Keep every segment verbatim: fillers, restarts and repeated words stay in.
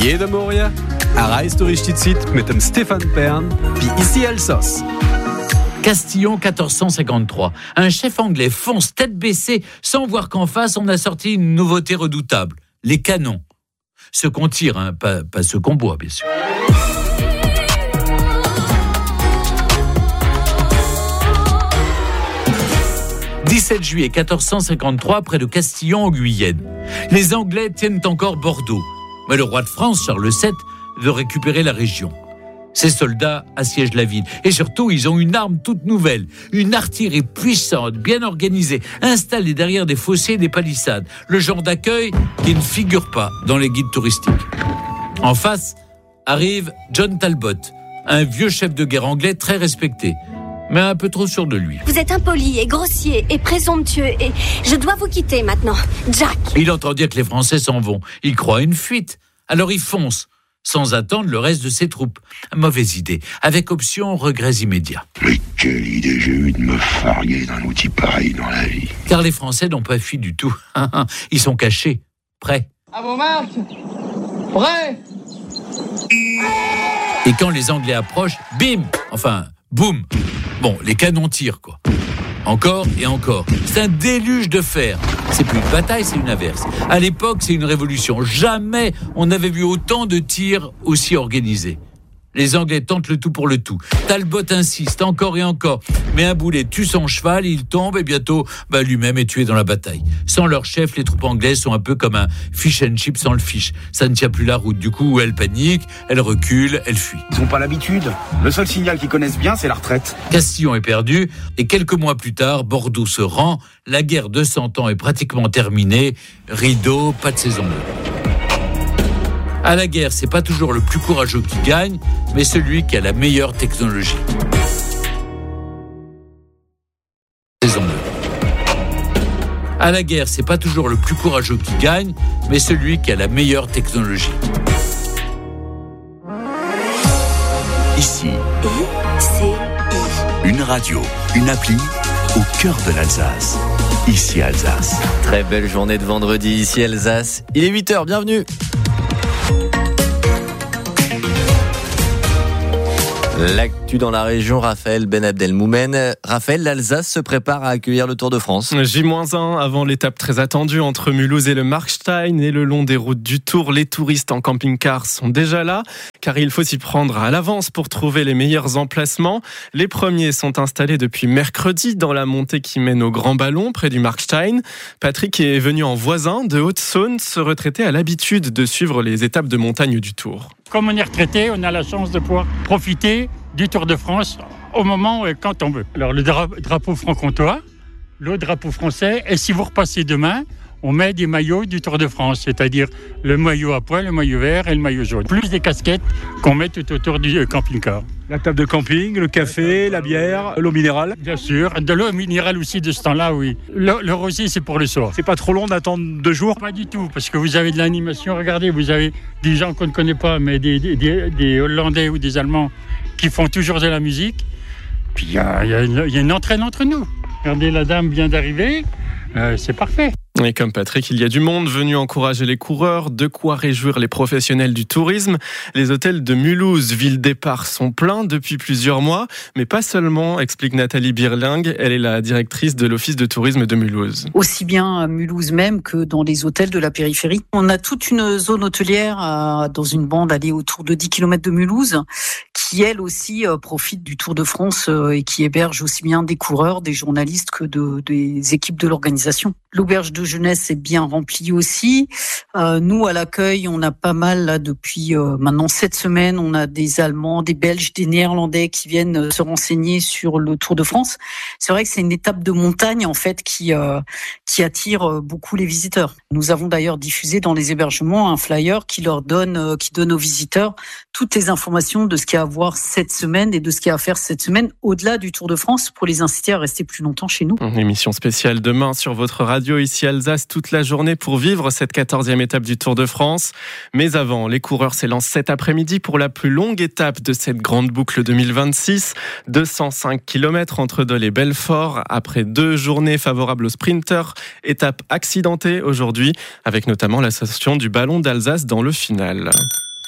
Jede Morgen erreichst du richtig Zeit mit dem Stéphane Bern wie ici Elsass. Castillon quatorze cent cinquante-trois. Un chef anglais fonce tête baissée sans voir qu'en face on a sorti une nouveauté redoutable, les canons. Ce qu'on tire, hein, pas, pas ce qu'on boit bien sûr. dix-sept juillet quatorze cent cinquante-trois, près de Castillon en Guyenne. Les Anglais tiennent encore Bordeaux, mais le roi de France, Charles sept, veut récupérer la région. Ses soldats assiègent la ville. Et surtout, ils ont une arme toute nouvelle. Une artillerie puissante, bien organisée, installée derrière des fossés et des palissades. Le genre d'accueil qui ne figure pas dans les guides touristiques. En face, arrive John Talbot, un vieux chef de guerre anglais très respecté, mais un peu trop sûr de lui. Vous êtes impoli et grossier et présomptueux et je dois vous quitter maintenant, Jack. Il entend dire que les Français s'en vont. Il croit à une fuite. Alors il fonce, sans attendre le reste de ses troupes. Mauvaise idée, avec option regrets immédiats. Mais quelle idée j'ai eue de me farguer d'un outil pareil dans la vie. Car les Français n'ont pas fui du tout. Ils sont cachés, prêts. À vos marques, prêts. Et quand les Anglais approchent, bim, enfin, boum. Bon, les canons tirent, quoi. Encore et encore. C'est un déluge de fer. C'est plus une bataille, c'est une averse. À l'époque, c'est une révolution. Jamais on n'avait vu autant de tirs aussi organisés. Les Anglais tentent le tout pour le tout. Talbot insiste encore et encore. Mais un boulet tue son cheval, il tombe et bientôt, bah, lui-même est tué dans la bataille. Sans leur chef, les troupes anglaises sont un peu comme un fish and chip sans le fish. Ça ne tient plus la route. Du coup, elles paniquent, elles reculent, elles fuient. Ils n'ont pas l'habitude. Le seul signal qu'ils connaissent bien, c'est la retraite. Castillon est perdu et quelques mois plus tard, Bordeaux se rend. La guerre de Cent Ans est pratiquement terminée. Rideau, pas de saison bleue. À la guerre, c'est pas toujours le plus courageux qui gagne, mais celui qui a la meilleure technologie. Saison deux. À la guerre, c'est pas toujours le plus courageux qui gagne, mais celui qui a la meilleure technologie. Ici, I, C, I. une radio, une appli au cœur de l'Alsace. Ici Alsace. Très belle journée de vendredi, ici Alsace. Il est huit heures, bienvenue. L'actu dans la région, Raphaël Ben Abdelmoumen. Raphaël, l'Alsace se prépare à accueillir le Tour de France. J moins un avant l'étape très attendue entre Mulhouse et le Markstein, et le long des routes du Tour, les touristes en camping-car sont déjà là, car il faut s'y prendre à l'avance pour trouver les meilleurs emplacements. Les premiers sont installés depuis mercredi dans la montée qui mène au Grand Ballon, près du Markstein. Patrick est venu en voisin de Haute-Saône. Ce retraité a l'habitude de suivre les étapes de montagne du Tour. Comme on est retraité, on a la chance de pouvoir profiter du Tour de France au moment et quand on veut. Alors le dra- drapeau franc-comtois, le drapeau français, et si vous repassez demain, on met des maillots du Tour de France, c'est-à-dire le maillot à pois, le maillot vert et le maillot jaune. Plus des casquettes qu'on met tout autour du camping-car. La table de camping, le café, la bière, l'eau minérale. Bien sûr, de l'eau minérale aussi de ce temps-là, oui. Le, le rosé, c'est pour le soir. C'est pas trop long d'attendre deux jours? Pas du tout, parce que vous avez de l'animation. Regardez, vous avez des gens qu'on ne connaît pas, mais des, des, des, des Hollandais ou des Allemands qui font toujours de la musique. Puis il y a, y a, y a une entraîne entre nous. Regardez, la dame vient d'arriver, euh, c'est parfait. Et comme Patrick, il y a du monde venu encourager les coureurs, de quoi réjouir les professionnels du tourisme. Les hôtels de Mulhouse, ville départ, sont pleins depuis plusieurs mois, mais pas seulement, explique Nathalie Birling. Elle est la directrice de l'office de tourisme de Mulhouse. Aussi bien à Mulhouse même que dans les hôtels de la périphérie. On a toute une zone hôtelière à, dans une bande allée autour de dix kilomètres de Mulhouse, qui elle aussi euh, profite du Tour de France euh, et qui héberge aussi bien des coureurs, des journalistes que de, des équipes de l'organisation. L'auberge de jeunesse est bien remplie aussi. Euh, nous, à l'accueil, on a pas mal, là, depuis euh, maintenant sept semaines, on a des Allemands, des Belges, des Néerlandais qui viennent se renseigner sur le Tour de France. C'est vrai que c'est une étape de montagne, en fait, qui, euh, qui attire beaucoup les visiteurs. Nous avons d'ailleurs diffusé dans les hébergements un flyer qui leur donne, euh, qui donne aux visiteurs toutes les informations de ce qu'il y a à voir cette semaine et de ce qu'il y a à faire cette semaine au-delà du Tour de France pour les inciter à rester plus longtemps chez nous. Émission spéciale demain sur votre radio ici Alsace toute la journée pour vivre cette quatorzième étape du Tour de France. Mais avant, les coureurs s'élancent cet après-midi pour la plus longue étape de cette grande boucle deux mille vingt-six. deux cent cinq kilomètres entre Dole et Belfort après deux journées favorables aux sprinters. Étape accidentée aujourd'hui avec notamment l'ascension du Ballon d'Alsace dans le final.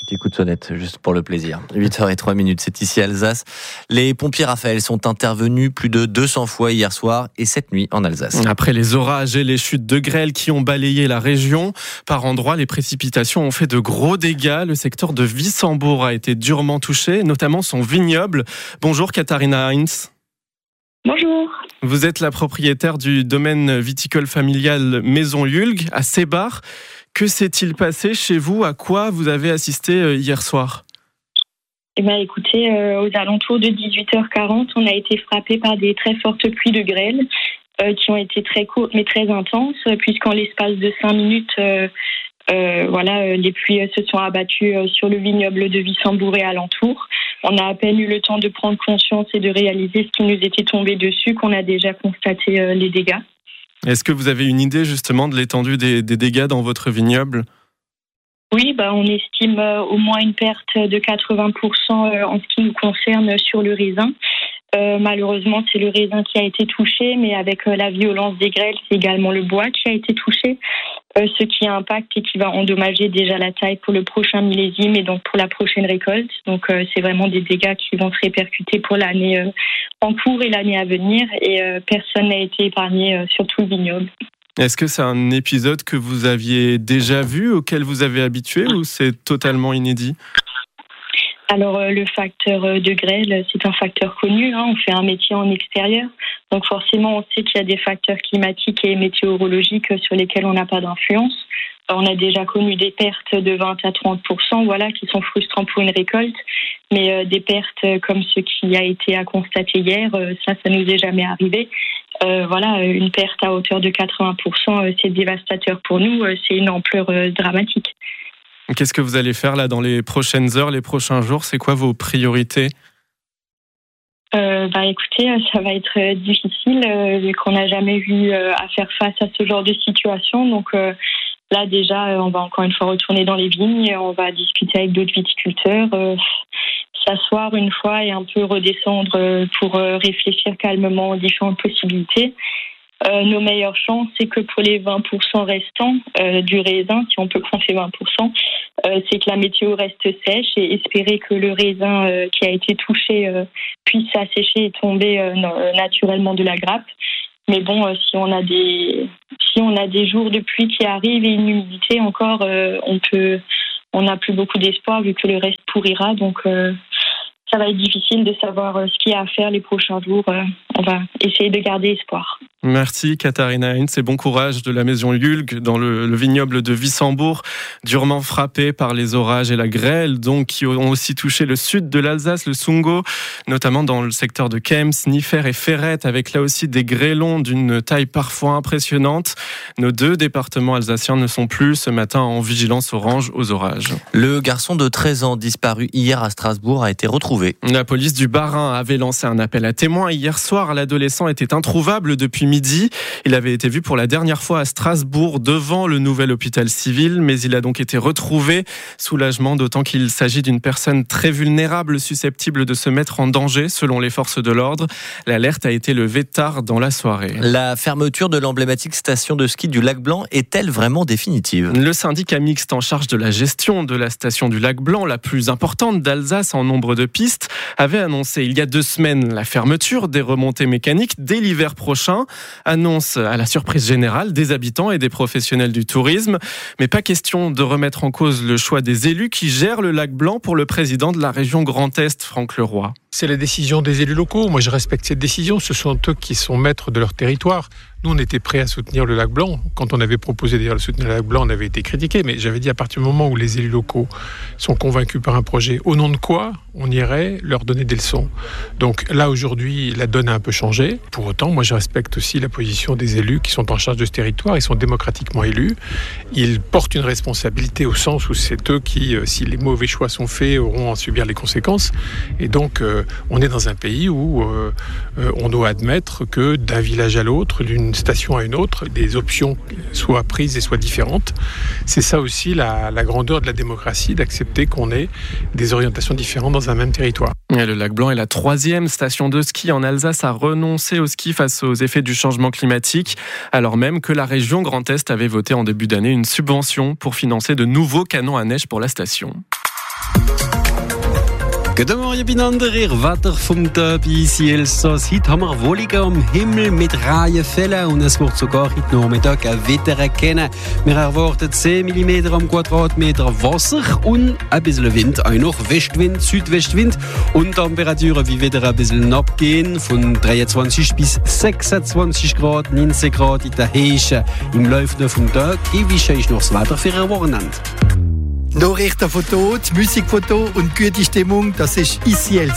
Petit coup de sonnette, juste pour le plaisir. huit heures zéro trois minutes, c'est ici Alsace. Les pompiers, Raphaël, sont intervenus plus de deux cents fois hier soir et cette nuit en Alsace. Après les orages et les chutes de grêle qui ont balayé la région, par endroits, les précipitations ont fait de gros dégâts. Le secteur de Wissembourg a été durement touché, notamment son vignoble. Bonjour Katharina Heinz. Bonjour. Vous êtes la propriétaire du domaine viticole familial Maison Lulg à Sébar. Que s'est-il passé chez vous ? À quoi vous avez assisté hier soir ? Eh bien, écoutez, euh, aux alentours de dix-huit heures quarante, on a été frappé par des très fortes pluies de grêle euh, qui ont été très courtes mais très intenses, puisqu'en l'espace de cinq minutes, euh, euh, voilà, les pluies se sont abattues sur le vignoble de Wissembourg et alentour. On a à peine eu le temps de prendre conscience et de réaliser ce qui nous était tombé dessus qu'on a déjà constaté euh, les dégâts. Est-ce que vous avez une idée justement de l'étendue des, des dégâts dans votre vignoble ? Oui, bah, on estime euh, au moins une perte de quatre-vingts pour cent euh, en ce qui nous concerne sur le raisin. Euh, malheureusement, c'est le raisin qui a été touché, mais avec euh, la violence des grêles, c'est également le bois qui a été touché, euh, ce qui impacte et qui va endommager déjà la taille pour le prochain millésime et donc pour la prochaine récolte. Donc, euh, c'est vraiment des dégâts qui vont se répercuter pour l'année euh, en cours et l'année à venir, et euh, personne n'a été épargné euh, sur tout le vignoble. Est-ce que c'est un épisode que vous aviez déjà vu, auquel vous avez habitué, ou c'est totalement inédit ? Alors, euh, le facteur de grêle, c'est un facteur connu. Hein, on fait un métier en extérieur. Donc, forcément, on sait qu'il y a des facteurs climatiques et météorologiques sur lesquels on n'a pas d'influence. On a déjà connu des pertes de vingt à trente pour cent, voilà, qui sont frustrants pour une récolte. Mais euh, des pertes comme ce qui a été à constater hier, euh, ça, ça nous est jamais arrivé. Euh, voilà, une perte à hauteur de quatre-vingts pour cent, euh, c'est dévastateur pour nous. Euh, c'est une ampleur euh, dramatique. Qu'est-ce que vous allez faire là dans les prochaines heures, les prochains jours ? C'est quoi vos priorités ? Euh, bah écoutez, ça va être difficile euh, vu qu'on n'a jamais eu euh, à faire face à ce genre de situation. Donc euh, là déjà, euh, on va encore une fois retourner dans les vignes, on va discuter avec d'autres viticulteurs, euh, s'asseoir une fois et un peu redescendre euh, pour euh, réfléchir calmement aux différentes possibilités. Euh, nos meilleures chances, c'est que pour les vingt pour cent restants euh, du raisin, si on peut compter vingt pour cent, euh, c'est que la météo reste sèche et espérer que le raisin euh, qui a été touché euh, puisse s'assécher et tomber euh, naturellement de la grappe. Mais bon, euh, si on a des si on a des jours de pluie qui arrivent et une humidité encore, euh, on peut on n'a plus beaucoup d'espoir vu que le reste pourrira. Donc euh, ça va être difficile de savoir ce qu'il y a à faire les prochains jours. On va essayer de garder espoir. Merci Katharina Heinz et bon courage de la Maison Lulg dans le, le vignoble de Wissembourg, durement frappé par les orages et la grêle, donc qui ont aussi touché le sud de l'Alsace, le Sundgau, notamment dans le secteur de Kems, Niffer et Ferrette, avec là aussi des grêlons d'une taille parfois impressionnante. Nos deux départements alsaciens ne sont plus ce matin en vigilance orange aux orages. Le garçon de treize ans disparu hier à Strasbourg a été retrouvé. La police du Bas-Rhin avait lancé un appel à témoins hier soir. L'adolescent était introuvable depuis midi. Il avait été vu pour la dernière fois à Strasbourg devant le nouvel hôpital civil, mais il a donc été retrouvé. Soulagement, d'autant qu'il s'agit d'une personne très vulnérable, susceptible de se mettre en danger selon les forces de l'ordre. L'alerte a été levée tard dans la soirée. La fermeture de l'emblématique station de ski du Lac Blanc est-elle vraiment définitive ? Le syndicat mixte en charge de la gestion de la station du Lac Blanc, la plus importante d'Alsace en nombre de pistes, avait annoncé il y a deux semaines la fermeture des remontées mécaniques dès l'hiver prochain. Annonce à la surprise générale des habitants et des professionnels du tourisme. Mais pas question de remettre en cause le choix des élus qui gèrent le Lac Blanc pour le président de la région Grand Est, Franck Leroy. C'est la décision des élus locaux. Moi, je respecte cette décision. Ce sont eux qui sont maîtres de leur territoire. Nous, on était prêts à soutenir le Lac Blanc. Quand on avait proposé d'ailleurs de soutenir le Lac Blanc, on avait été critiqué. Mais j'avais dit à partir du moment où les élus locaux sont convaincus par un projet, au nom de quoi on irait leur donner des leçons. Donc là, aujourd'hui, la donne a un peu changé. Pour autant, moi, je respecte aussi la position des élus qui sont en charge de ce territoire. Ils sont démocratiquement élus. Ils portent une responsabilité au sens où c'est eux qui, si les mauvais choix sont faits, auront à subir les conséquences. Et donc, euh, on est dans un pays où euh, euh, on doit admettre que d'un village à l'autre, d'une station à une autre, des options soient prises et soient différentes. C'est ça aussi la, la grandeur de la démocratie, d'accepter qu'on ait des orientations différentes dans un même territoire. Et le Lac Blanc est la troisième station de ski en Alsace à renoncer au ski face aux effets du changement climatique, alors même que la région Grand Est avait voté en début d'année une subvention pour financer de nouveaux canons à neige pour la station. Guten Morgen miteinander, ihr Wetter vom Derby Elsass. Heute haben wir Wolligen am Himmel mit rauen Fällen und es wird sogar heute Nachmittag ein Wetter erkennen. Wir erwarten zehn Millimeter am Quadratmeter Wasser und ein bisschen Wind, auch noch Westwind, Südwestwind und Temperaturen wie wieder ein bisschen abgehen von dreiundzwanzig bis sechsundzwanzig Grad, neunzehn Grad in der Heische. Im Laufe des Tages gebe ich euch noch das Wetter für ein Wochenende. Nachrichtenfoto, Musikfoto und gute Stimmung, das ist I C L